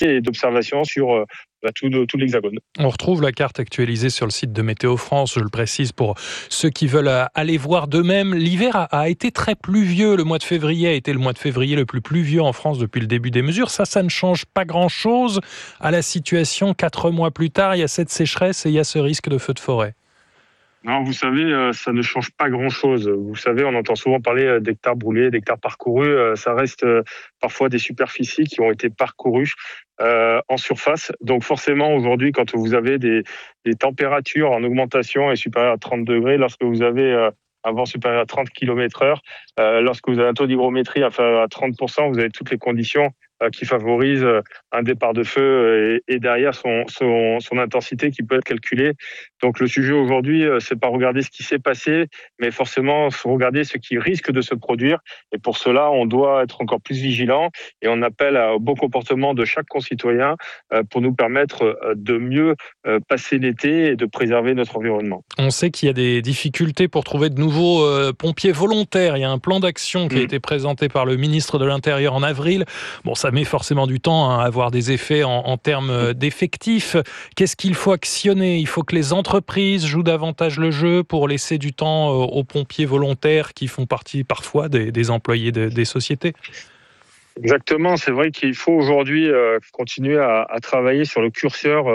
sur tout l'Hexagone. On retrouve la carte actualisée sur le site de Météo France, je le précise pour ceux qui veulent aller voir d'eux-mêmes. L'hiver a été très pluvieux. Le mois de février a été le mois de février le plus pluvieux en France depuis le début des mesures. Ça ne change pas grand-chose à la situation. 4 mois plus tard, il y a cette sécheresse et il y a ce risque de feu de forêt. Non, vous savez, ça ne change pas grand-chose. Vous savez, on entend souvent parler d'hectares brûlés, d'hectares parcourus. Ça reste parfois des superficies qui ont été parcourues en surface. Donc forcément, aujourd'hui, quand vous avez des températures en augmentation et supérieures à 30 degrés, lorsque vous avez un vent supérieur à 30 km/h, lorsque vous avez un taux d'hygrométrie inférieur à 30%, vous avez toutes les conditions qui favorisent un départ de feu et derrière son intensité qui peut être calculée. Donc le sujet aujourd'hui, c'est pas regarder ce qui s'est passé, mais forcément regarder ce qui risque de se produire. Et pour cela, on doit être encore plus vigilant et on appelle au bon comportement de chaque concitoyen pour nous permettre de mieux passer l'été et de préserver notre environnement. On sait qu'il y a des difficultés pour trouver de nouveaux pompiers volontaires. Il y a un plan d'action qui a été présenté par le ministre de l'Intérieur en avril. Bon, ça met forcément du temps à avoir des effets en termes d'effectifs. Qu'est-ce qu'il faut actionner ? Il faut que les entreprises jouent davantage le jeu pour laisser du temps aux pompiers volontaires qui font partie parfois des employés des sociétés. Exactement, c'est vrai qu'il faut aujourd'hui continuer à travailler sur le curseur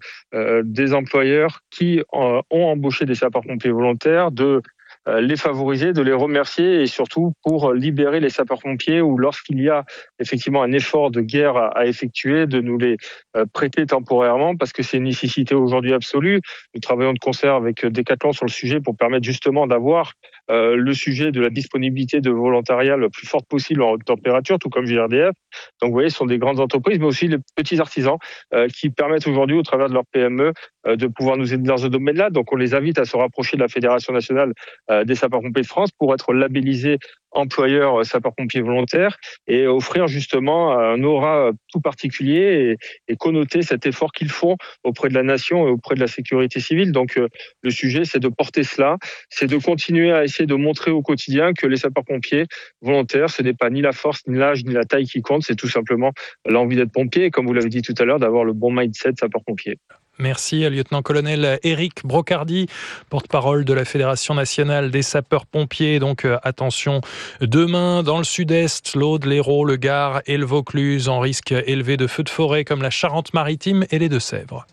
des employeurs qui ont embauché des sapeurs-pompiers volontaires, de les favoriser, de les remercier et surtout pour libérer les sapeurs-pompiers ou lorsqu'il y a effectivement un effort de guerre à effectuer, de nous les prêter temporairement parce que c'est une nécessité aujourd'hui absolue. Nous travaillons de concert avec Decathlon sur le sujet pour permettre justement d'avoir le sujet de la disponibilité de volontariat le plus forte possible en haute température, tout comme GRDF. Donc vous voyez, ce sont des grandes entreprises, mais aussi les petits artisans qui permettent aujourd'hui, au travers de leur PME, de pouvoir nous aider dans ce domaine-là. Donc on les invite à se rapprocher de la Fédération nationale des sapeurs-pompiers de France pour être labellisés employeurs sapeurs-pompiers volontaires et offrir justement un aura tout particulier et connoter cet effort qu'ils font auprès de la nation et auprès de la sécurité civile. Donc le sujet, c'est de porter cela, c'est de continuer à essayer de montrer au quotidien que les sapeurs-pompiers volontaires, ce n'est pas ni la force, ni l'âge, ni la taille qui compte, c'est tout simplement l'envie d'être pompier et comme vous l'avez dit tout à l'heure, d'avoir le bon mindset sapeur-pompier. Merci, lieutenant-colonel Éric Brocardi, porte-parole de la Fédération nationale des sapeurs-pompiers. Donc attention, demain dans le sud-est, l'Aude, l'Hérault, le Gard et le Vaucluse en risque élevé de feux de forêt comme la Charente-Maritime et les Deux-Sèvres.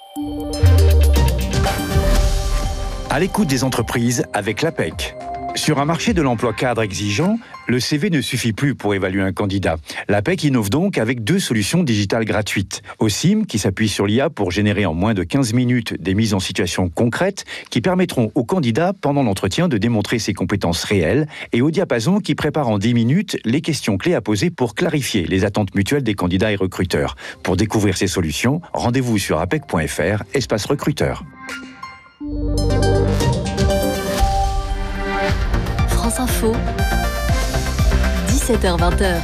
À l'écoute des entreprises avec l'APEC. Sur un marché de l'emploi cadre exigeant, le CV ne suffit plus pour évaluer un candidat. L'APEC innove donc avec 2 solutions digitales gratuites. OSIM, qui s'appuie sur l'IA pour générer en moins de 15 minutes des mises en situation concrètes qui permettront au candidat, pendant l'entretien, de démontrer ses compétences réelles, et au Diapason, qui prépare en 10 minutes les questions clés à poser pour clarifier les attentes mutuelles des candidats et recruteurs. Pour découvrir ces solutions, rendez-vous sur apec.fr, espace recruteur. France Info, 17h-20h.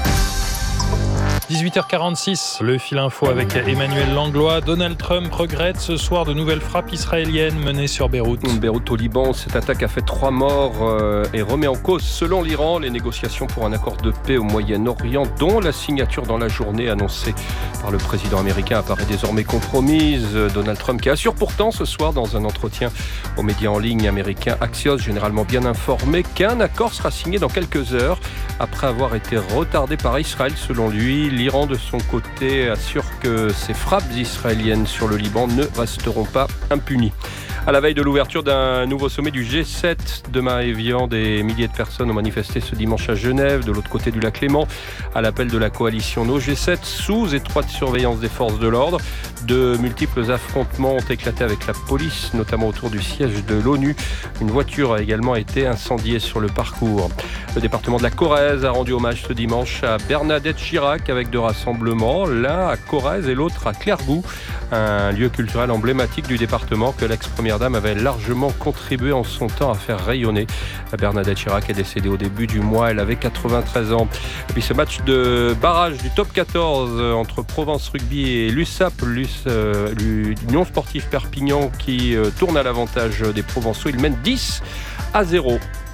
18h46, le fil info avec Emmanuel Langlois. Donald Trump regrette ce soir de nouvelles frappes israéliennes menées sur Beyrouth. Beyrouth au Liban, cette attaque a fait 3 morts et remet en cause, selon l'Iran, les négociations pour un accord de paix au Moyen-Orient, dont la signature dans la journée annoncée par le président américain apparaît désormais compromise. Donald Trump qui assure pourtant ce soir dans un entretien aux médias en ligne américains Axios, généralement bien informé, qu'un accord sera signé dans quelques heures après avoir été retardé par Israël. Selon lui, l'Iran de son côté assure que ces frappes israéliennes sur le Liban ne resteront pas impunies. À la veille de l'ouverture d'un nouveau sommet du G7, demain et Évian, des milliers de personnes ont manifesté ce dimanche à Genève, de l'autre côté du lac Léman, à l'appel de la coalition No G7, sous étroite surveillance des forces de l'ordre. De multiples affrontements ont éclaté avec la police, notamment autour du siège de l'ONU. Une voiture a également été incendiée sur le parcours. Le département de la Corrèze a rendu hommage ce dimanche à Bernadette Chirac avec 2 rassemblements, l'un à Corrèze et l'autre à Clairvaux, un lieu culturel emblématique du département que l'ex-première dame avait largement contribué en son temps à faire rayonner. Bernadette Chirac est décédée au début du mois, elle avait 93 ans. Et puis ce match de barrage du top 14 entre Provence Rugby et l'USAP, l'Union Sportive Perpignan, qui tourne à l'avantage des Provençaux. Il mène 10-0.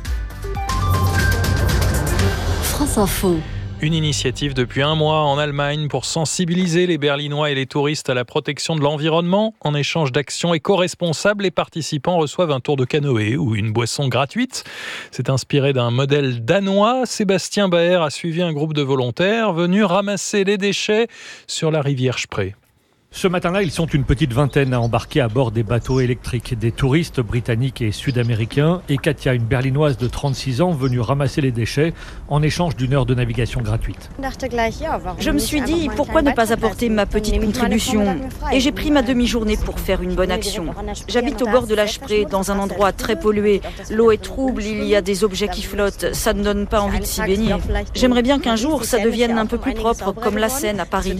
France Info. Une initiative depuis 1 mois en Allemagne pour sensibiliser les Berlinois et les touristes à la protection de l'environnement. En échange d'actions éco-responsables, les participants reçoivent un tour de canoë ou une boisson gratuite. C'est inspiré d'un modèle danois. Sébastien Baer a suivi un groupe de volontaires venus ramasser les déchets sur la rivière Spree. Ce matin-là, ils sont une petite vingtaine à embarquer à bord des bateaux électriques, des touristes britanniques et sud-américains, et Katia, une berlinoise de 36 ans, venue ramasser les déchets en échange d'une heure de navigation gratuite. Je me suis dit, pourquoi ne pas apporter ma petite contribution ? Et j'ai pris ma demi-journée pour faire une bonne action. J'habite au bord de la Spree, dans un endroit très pollué. L'eau est trouble, il y a des objets qui flottent, ça ne donne pas envie de s'y baigner. J'aimerais bien qu'un jour, ça devienne un peu plus propre, comme la Seine à Paris.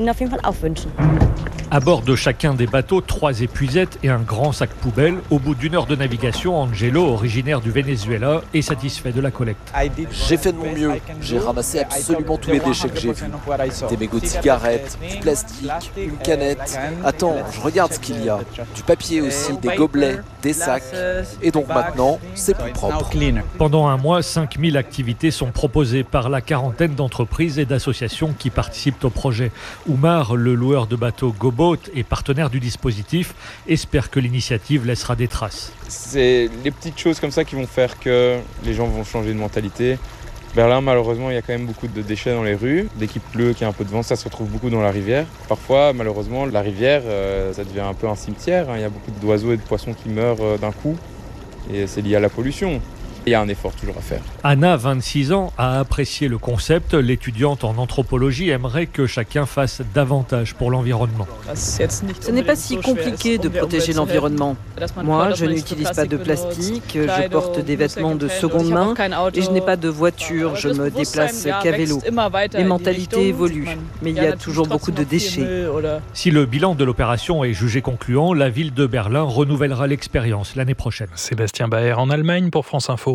À bord de chacun des bateaux, 3 épuisettes et un grand sac poubelle. Au bout d'une heure de navigation, Angelo, originaire du Venezuela, est satisfait de la collecte. J'ai fait de mon mieux. J'ai ramassé absolument tous les déchets que j'ai vus. Des mégots de cigarettes, du plastique, une canette. Attends, je regarde ce qu'il y a. Du papier aussi, des gobelets, des sacs. Et donc maintenant, c'est plus propre. Pendant un mois, 5000 activités sont proposées par la quarantaine d'entreprises et d'associations qui participent au projet. Oumar, le loueur de bateaux GoBoat et partenaire du dispositif, espère que l'initiative laissera des traces. C'est les petites choses comme ça qui vont faire que les gens vont changer de mentalité. Berlin, malheureusement, il y a quand même beaucoup de déchets dans les rues. Dès qu'il pleut, qu'il y a un peu de vent, ça se retrouve beaucoup dans la rivière. Parfois, malheureusement, la rivière, ça devient un peu un cimetière. Il y a beaucoup d'oiseaux et de poissons qui meurent d'un coup. Et c'est lié à la pollution. Il y a un effort toujours à faire. Anna, 26 ans, a apprécié le concept. L'étudiante en anthropologie aimerait que chacun fasse davantage pour l'environnement. Ce n'est pas si compliqué de protéger l'environnement. Moi, je n'utilise pas de plastique, je porte des vêtements de seconde main et je n'ai pas de voiture, je me déplace qu'à vélo. Les mentalités évoluent, mais il y a toujours beaucoup de déchets. Si le bilan de l'opération est jugé concluant, la ville de Berlin renouvellera l'expérience l'année prochaine. Sébastien Baer en Allemagne pour France Info.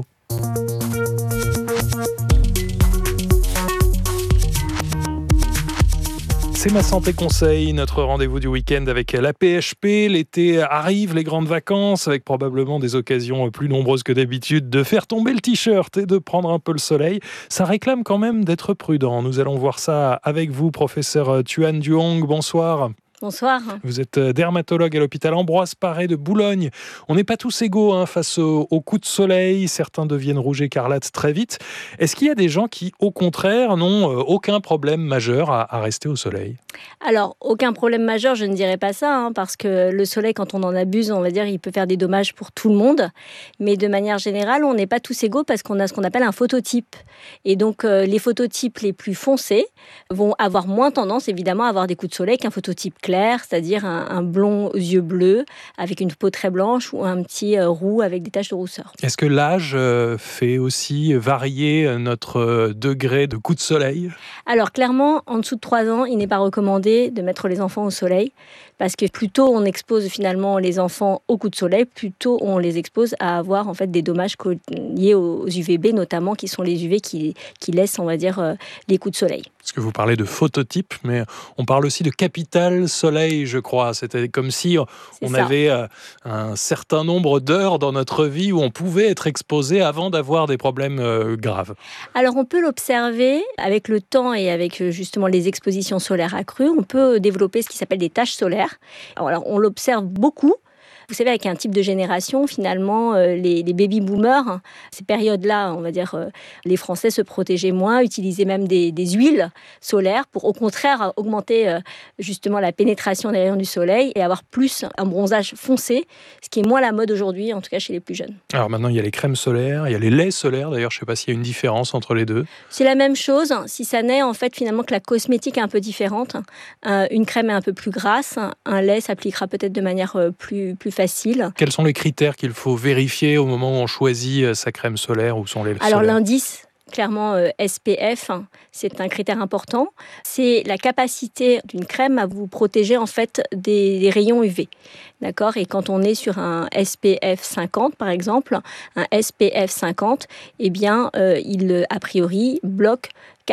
C'est Ma Santé Conseil, notre rendez-vous du week-end avec la PHP. L'été arrive, les grandes vacances, avec probablement des occasions plus nombreuses que d'habitude de faire tomber le t-shirt et de prendre un peu le soleil. Ça réclame quand même d'être prudent. Nous allons voir ça avec vous, professeur Thuan Duong. Bonsoir. Bonsoir. Vous êtes dermatologue à l'hôpital Ambroise Paré de Boulogne. On n'est pas tous égaux face aux coups de soleil. Certains deviennent rouges écarlates très vite. Est-ce qu'il y a des gens qui, au contraire, n'ont aucun problème majeur à rester au soleil ? Alors, aucun problème majeur, je ne dirais pas ça, parce que le soleil, quand on en abuse, on va dire, il peut faire des dommages pour tout le monde. Mais de manière générale, on n'est pas tous égaux parce qu'on a ce qu'on appelle un phototype. Et donc, les phototypes les plus foncés vont avoir moins tendance, évidemment, à avoir des coups de soleil qu'un phototype clair, c'est-à-dire un blond aux yeux bleus avec une peau très blanche ou un petit roux avec des taches de rousseur. Est-ce que l'âge fait aussi varier notre degré de coup de soleil ? Alors clairement, en dessous de 3 ans, il n'est pas recommandé de mettre les enfants au soleil parce que plus tôt on expose finalement les enfants aux coups de soleil, plus tôt on les expose à avoir en fait des dommages liés aux UVB notamment, qui sont les UV qui laissent, on va dire, les coups de soleil. Parce que vous parlez de phototype, mais on parle aussi de capital soleil, je crois. C'était comme si on avait un certain nombre d'heures dans notre vie où on pouvait être exposé avant d'avoir des problèmes graves. Alors on peut l'observer avec le temps et avec justement les expositions solaires accrues. On peut développer ce qui s'appelle des taches solaires. Alors on l'observe beaucoup. Vous savez, avec un type de génération, finalement, les baby-boomers, ces périodes-là, on va dire, les Français se protégeaient moins, utilisaient même des huiles solaires pour, au contraire, augmenter justement la pénétration des rayons du soleil et avoir plus un bronzage foncé, ce qui est moins la mode aujourd'hui, en tout cas chez les plus jeunes. Alors maintenant, il y a les crèmes solaires, il y a les laits solaires. D'ailleurs, je ne sais pas s'il y a une différence entre les deux. C'est la même chose, si ça n'est en fait finalement que la cosmétique est un peu différente. Une crème est un peu plus grasse, un lait s'appliquera peut-être de manière plus facile. Quels sont les critères qu'il faut vérifier au moment où on choisit sa crème solaire ou son lait solaire ? Alors l'indice, clairement SPF, c'est un critère important. C'est la capacité d'une crème à vous protéger en fait des rayons UV. D'accord ? Et quand on est sur un SPF 50 par exemple, un SPF 50, eh bien il a priori bloque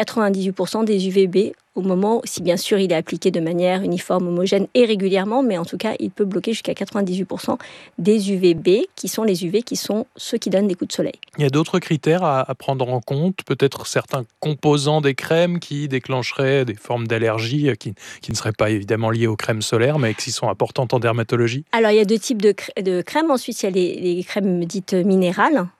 98% des UVB au moment, si bien sûr il est appliqué de manière uniforme, homogène et régulièrement, mais en tout cas il peut bloquer jusqu'à 98% des UVB, qui sont les UV qui sont ceux qui donnent des coups de soleil. Il y a d'autres critères à prendre en compte, peut-être certains composants des crèmes qui déclencheraient des formes d'allergie qui ne seraient pas évidemment liées aux crèmes solaires, mais qui sont importantes en dermatologie. Alors il y a 2 types de crèmes. Ensuite il y a les crèmes dites minérales.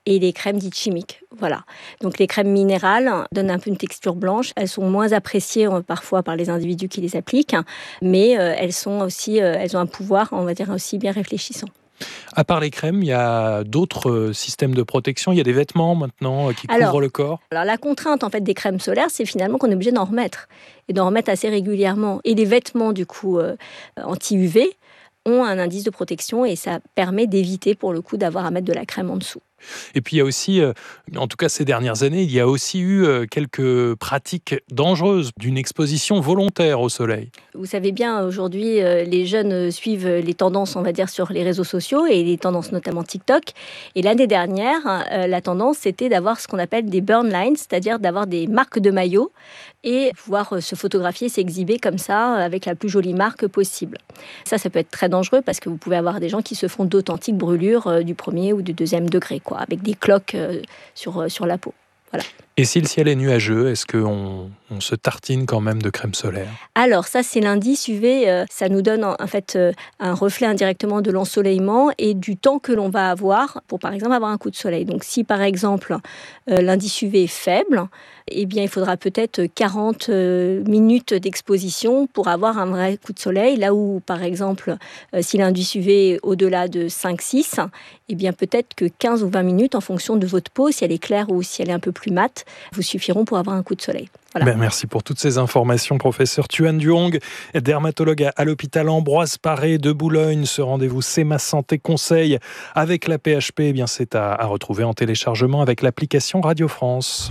et les crèmes dites chimiques. Voilà. Donc les crèmes minérales donnent un peu une texture blanche. Elles sont moins appréciées parfois par les individus qui les appliquent, mais elles ont un pouvoir, on va dire, aussi bien réfléchissant. À part les crèmes, il y a d'autres systèmes de protection. Il y a des vêtements maintenant qui couvrent le corps. Alors la contrainte en fait des crèmes solaires, c'est finalement qu'on est obligé d'en remettre et d'en remettre assez régulièrement. Et les vêtements du coup anti-UV ont un indice de protection et ça permet d'éviter pour le coup d'avoir à mettre de la crème en dessous. Et puis il y a aussi, en tout cas ces dernières années, il y a aussi eu quelques pratiques dangereuses d'une exposition volontaire au soleil. Vous savez bien, aujourd'hui, les jeunes suivent les tendances, on va dire, sur les réseaux sociaux et les tendances notamment TikTok. Et l'année dernière, la tendance, c'était d'avoir ce qu'on appelle des burn lines, c'est-à-dire d'avoir des marques de maillot et pouvoir se photographier, s'exhiber comme ça, avec la plus jolie marque possible. Ça peut être très dangereux parce que vous pouvez avoir des gens qui se font d'authentiques brûlures du premier ou du deuxième degré, avec des cloques sur la peau. Voilà. Et si le ciel est nuageux, est-ce qu'on se tartine quand même de crème solaire ? Alors ça, c'est l'indice UV. Ça nous donne en fait un reflet indirectement de l'ensoleillement et du temps que l'on va avoir pour, par exemple, avoir un coup de soleil. Donc si, par exemple, l'indice UV est faible, eh bien, il faudra peut-être 40 minutes d'exposition pour avoir un vrai coup de soleil. Là où, par exemple, si l'indice UV est au-delà de 5-6, eh bien, peut-être que 15 ou 20 minutes, en fonction de votre peau, si elle est claire ou si elle est un peu plus mate, vous suffiront pour avoir un coup de soleil. Voilà. Merci pour toutes ces informations, professeur Thuan Duong, dermatologue à l'hôpital Ambroise Paré de Boulogne. Ce rendez-vous C'est ma santé conseil avec la PHP, eh bien, c'est à retrouver en téléchargement avec l'application Radio France.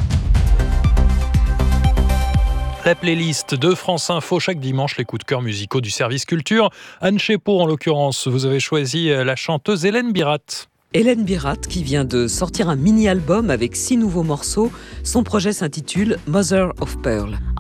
La playlist de France Info, chaque dimanche, les coups de cœur musicaux du service culture. Anne Chépeau, en l'occurrence, vous avez choisi la chanteuse Hélène Birat. Hélène Birat, qui vient de sortir un mini-album avec 6 nouveaux morceaux. Son projet s'intitule Mother of Pearl.